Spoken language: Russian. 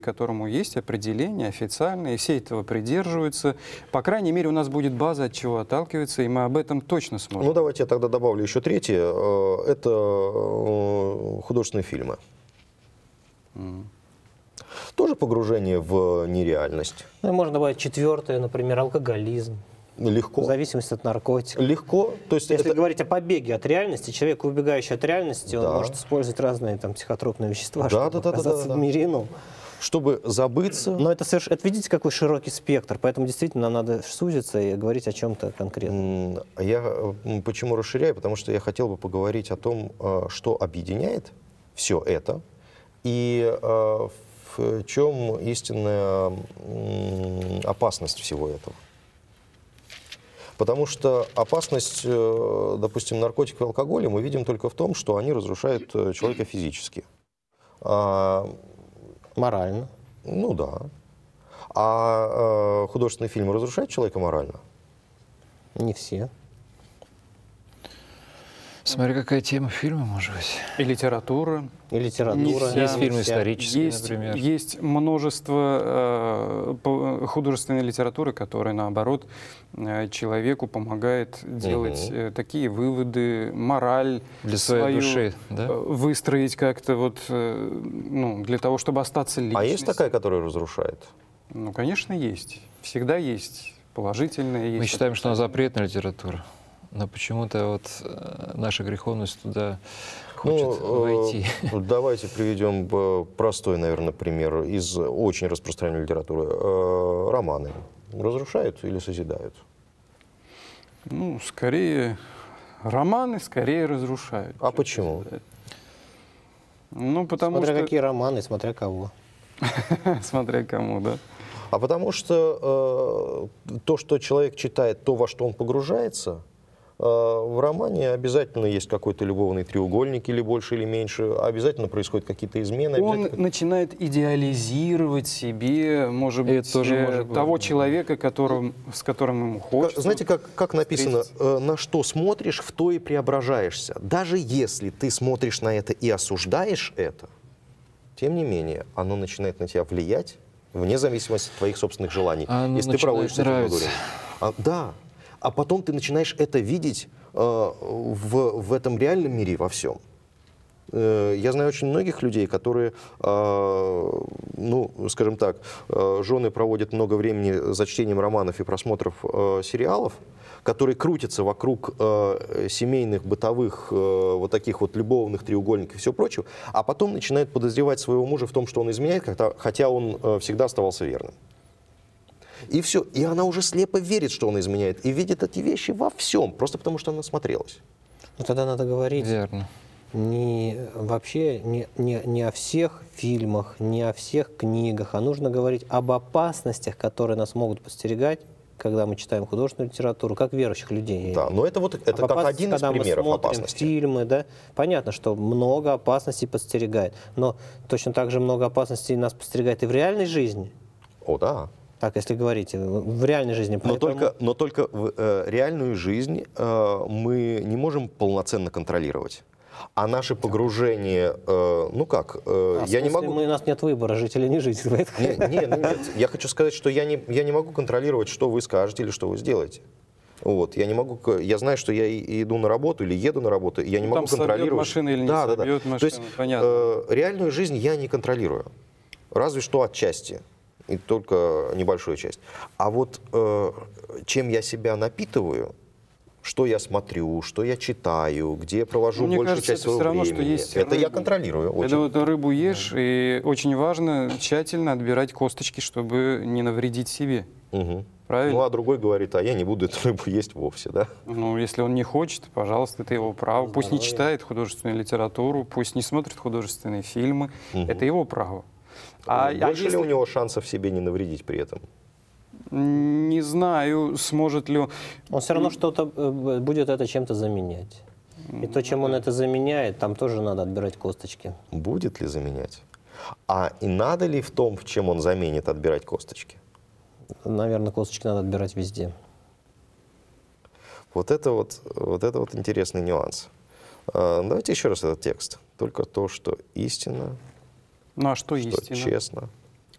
которому есть определение официальное, и все этого придерживаются. По крайней мере, у нас будет база, от чего отталкиваться, и мы об этом точно сможем. Ну, давайте я тогда добавлю еще третье. Это художественные фильмы. Тоже погружение в нереальность. Ну, можно добавить четвертое, например, алкоголизм. Легко. Зависимость от наркотиков. Легко. То есть Если это... говорить о побеге от реальности, человек, убегающий от реальности, он Да. может использовать разные там психотропные вещества, Да, чтобы да, оказаться да. в мире ином. Чтобы забыться. Но это видите, какой широкий спектр, поэтому действительно нам надо сузиться и говорить о чем-то конкретном. Я почему расширяю? Потому что я хотел бы поговорить о том, что объединяет все это, и в чем истинная опасность всего этого. Потому что опасность, допустим, наркотиков и алкоголя мы видим только в том, что они разрушают человека физически. Морально. Ну да. А художественные фильмы разрушают человека морально? Не все. Смотри, какая тема фильма, может быть. И литература. И литература. Не вся. Есть фильмы исторические, Есть, например. есть множество художественной литературы, которая, наоборот, человеку помогает делать такие выводы, мораль Для своей свою души, да? выстроить как-то вот, ну, для того, чтобы остаться личностью. А есть такая, которая разрушает? Ну, конечно, есть. Всегда есть положительное. Есть Мы считаем, что она запретная литература. Но почему-то вот наша греховность туда хочет войти. Давайте приведем простой, наверное, пример из очень распространенной литературы. Романы разрушают или созидают? Ну, скорее, романы скорее разрушают. А почему? Ну, потому Смотря что... какие романы, смотря кого. Смотря кому, да. А потому что то, что человек читает, то, во что он погружается, в романе обязательно есть какой-то любовный треугольник, или больше, или меньше, обязательно происходят какие-то измены. Он начинает идеализировать себе, может И быть, это тоже может быть, того да. человека, с которым ему хочется. Знаете, как написано, на что смотришь, в то и преображаешься. Даже если ты смотришь на это и осуждаешь это, тем не менее, оно начинает на тебя влиять, вне зависимости от твоих собственных желаний. Оно если ты проводишь с этим много нравится. времени. Да. А потом ты начинаешь это видеть в этом реальном мире во всем. Я знаю очень многих людей, которые, ну, скажем так, жены проводят много времени за чтением романов и просмотров сериалов, которые крутятся вокруг семейных, бытовых, вот таких вот любовных треугольников и всего прочего, а потом начинают подозревать своего мужа в том, что он изменяет, хотя он всегда оставался верным. И все. И она уже слепо верит, что он изменяет, и видит эти вещи во всем, просто потому что она насмотрелась. Ну, тогда надо говорить Верно. вообще не о всех фильмах, не о всех книгах, а нужно говорить об опасностях, которые нас могут подстерегать, когда мы читаем художественную литературу, как верующих людей. Да, но это вот это как один из примеров опасности. Фильмы, да, понятно, что много опасностей подстерегает, но точно так же много опасностей нас подстерегает и в реальной жизни. О, да. Так, если говорить, в реальной жизни. Но только реальную жизнь мы не можем полноценно контролировать. А наше погружение, ну как, я не могу... У нас нет выбора, жить или не жить. Нет. Я хочу сказать, что я не могу контролировать, что вы скажете или что вы сделаете. Вот, я не могу, я знаю, что я иду на работу или еду на работу, я не могу контролировать. Машина или не собьет машину, То есть понятно. реальную жизнь я не контролирую, разве что отчасти. И только небольшую часть. А вот чем я себя напитываю, что я смотрю, что я читаю, где я провожу большую часть своего времени, что есть это рыба. я контролирую. Очень. Это вот рыбу ешь, и очень важно тщательно отбирать косточки, чтобы не навредить себе. Угу. Правильно? Ну, а другой говорит, а я не буду эту рыбу есть вовсе, да? Ну, если он не хочет, пожалуйста, это его право. Пусть не читает художественную литературу, пусть не смотрит художественные фильмы. Это его право. Больше ли у него шансов себе не навредить при этом? Не знаю, сможет ли он... Он все равно что-то будет это чем-то заменять. И то, чем он это заменяет, там тоже надо отбирать косточки. Будет ли заменять? А и надо ли в том, в чем он заменит, отбирать косточки? Наверное, косточки надо отбирать везде. Вот это вот интересный нюанс. Давайте еще раз этот текст. Только то, что истина, Ну а что что истина? честно,